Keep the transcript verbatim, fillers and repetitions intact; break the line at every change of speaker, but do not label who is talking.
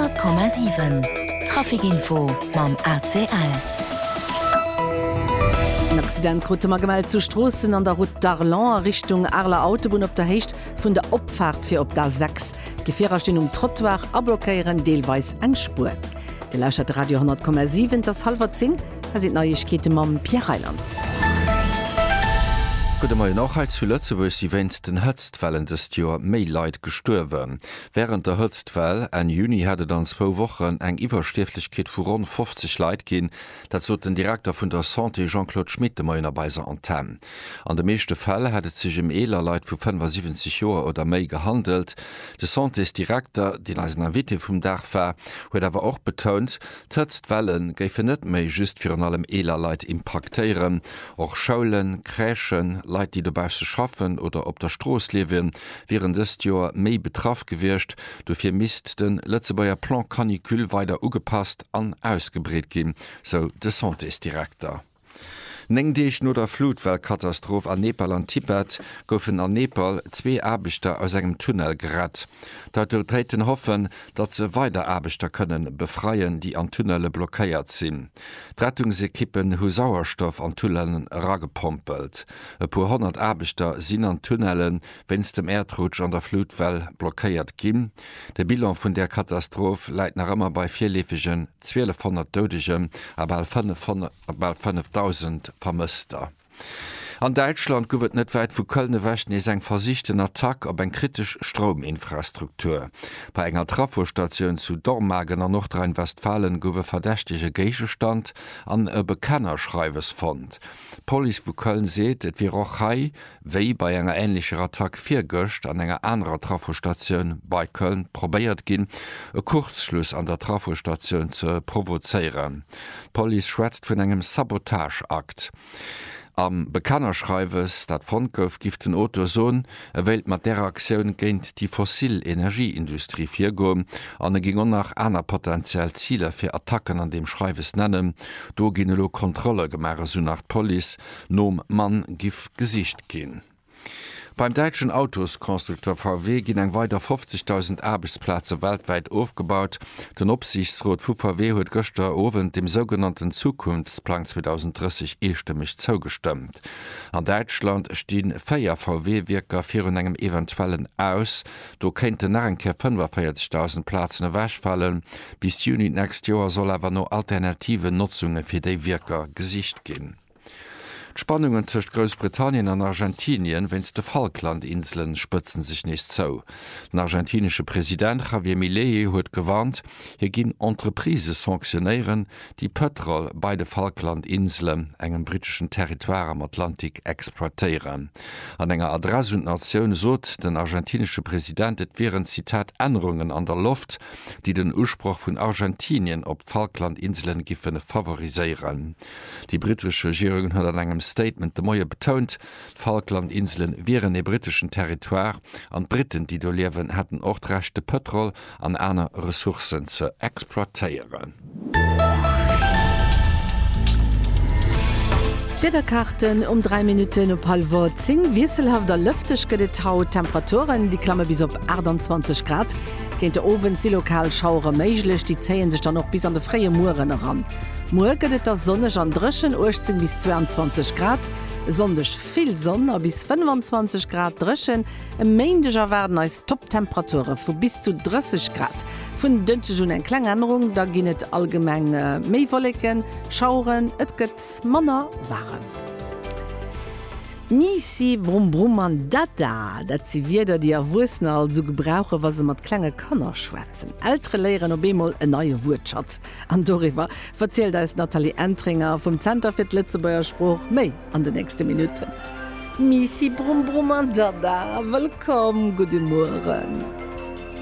hundert Komma sieben. Trafikinfo mam A C L.
Ein Accident konnte man gemeldet zu Straßen an der Route d'Arlan Richtung Arler Autobahn op der Hecht von der Abfahrt für op der sechs. Gefährer stehen um Trottoir, ablockieren teilweise eng Spur. Der lauscht Radio hundert Komma sieben, das halber zehn, da sind Neuigkeiten mit Pierre Heiland.
Gute Morgen noch als zu Lützeburg sie wennst den Hötztwellen des Jahr Maillight gestorben. Während der Hötztwell en Juni hatte dann zwei Wochen eng Überstiftlichkeit von rund fünfzig Leute gehen, dazu den Direktor von der Santé Jean-Claude Schmidt meiner Beiser Antenne. An der meisten Fälle hat es sich im Elerleid von fünfundsiebzig Jahren oder mehr gehandelt. Der Santé ist Direktor, den als Invite vom Dach war, hat aber auch betont, die Hötztwellen gehen nicht mehr just für allem Elerleid impactieren. Auch Schulen, Krächen, Leute, die dabei zu schaffen oder op der Stroß leben, während des Jahr méi betraff gewircht, dofir Mist den Lützebauer Plan Canicule weiter ugepasst an ausgebret gin, so de Santé-Direktor. Neng Deich no der Flutwellkatastroph an Nepal an Tibet goufen an Nepal zwee Abichter aus engem Tunnel gerat. D'autoritéiten hoffen, dat se weiter Abichter kënnen befreien, die an Tunnelle blockéiert sinn. Rettungsekippen hu Sauerstoff an Tunnelen ragepompelt. E puer hundert Abichter sinn an Tunnelen, wenns dem Erdrutsch an der Flutwell blockéiert ginn. De Bilan vun der Katastroph leit nach ëmmer bei vierlefigen zwölfhundert Dodegem, aber fünftausend Vermëster. An Deutschland gowet net weit vu Kölne wächten is eng versichten Attack op eng kritisch Strominfrastruktur. Bei enger Trafostationun zu Dormagen an Nordrhein-Westfalen gowe verdächtige Geigestand an e Bekennerschreiwes fand. Police vu Köln seet, et wie och hei, wéi bei enger ähnlicher Attack vier Göcht an enger anderer Trafostationun bei Köln probéiert ginn, e Kurzschluss an der Trafostationun ze provozeieren. Police schwätzt vun engem Sabotageakt. Am Bekannerschreiwes, dat von gouf gift den Autoson, erwählt mat der Aktion géint die Fossilenergieindustrie firgo, an er ging on nach einer potenziell Ziele fir Attacken an dem Schreiwes nennen, do ginelo Kontrolle gemer so nach Police, nom man gif Gesicht gin. Beim deutschen Autoskonstrukteur V W ginn eng weiter fünfzigtausend Arbeitsplätze weltweit aufgebaut. Den Opsichtsrat vu V W huet gëster owen dem sogenannten Zukunftsplan zweitausenddreißig einstimmig zugestimmt. An Deutschland stehen vier V W-Wirker für engem eventuellen aus. Do könnte nachher fünfundvierzigtausend Plätze wegfallen. Bis Juni nächstes Jahr soll aber noch alternative Nutzungen für die Wirker Gesicht gehen. Spannungen zwischen Großbritannien und Argentinien, wenn es die Falklandinseln spitzen sich nicht so. Der argentinische Präsident Javier Milei hat gewarnt, hier gehen Entreprisen sanktionieren, die Petrol bei den Falklandinseln, einem britischen Territoire am Atlantik, exportieren. An einer Adresse und Nation sagt der argentinische Präsident, es wären Zitat Änderungen an der Luft, die den Ursprung von Argentinien auf Falklandinseln giffen favorisieren. Die britische Regierung hat an einem Statement de Moie betont, Falklandinseln wären e britischen Territoire, an Briten, die do lewen, hätten auch rechte Petrol an einer Ressourcen zu exploitieren.
Wetterkarten um drei Minuten op halb zehn, wieselhafter lüftig gedet haut, Temperaturen, die Klammer bis op achtundzwanzig Grad, kennt der Ofen sie lokal Schauer meiglich, die zählen sich dann noch bis an de freie Muren heran. Morgen gedet der Sonne an dreschen achtzehn bis zweiundzwanzig Grad, sonndech viel Sonne bis fünfundzwanzig Grad dreschen, em Mäindeger werden als Top-Temperaturen vu bis zu dreißig Grad. Von dënsche schon en Klangänderung, da ginnet allgemeng äh, Meiwolleken, Schauren, et gëtt Manner waren. Misi brum brum an dada, dat sie wieder die Erwussen also gebrauche, was sie mat klenge Kanner schwätzen. Ältere lehren ob einmal en neue Wortschatz. An darüber verzählt da ist Nathalie Entringer vom Center für Lützebauer Spruch mei an de nächste Minute. Misi brum brum an dada, willkommen, guten Morgen.